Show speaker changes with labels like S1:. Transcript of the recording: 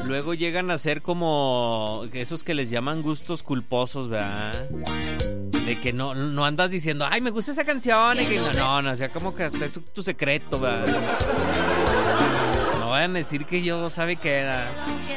S1: luego llegan a ser como esos que les llaman gustos culposos, ¿verdad? De que no andas diciendo, ay, me gusta esa canción. Y que no, o sea, como que hasta es tu secreto, ¿verdad? No vayan a decir que yo sabe qué era.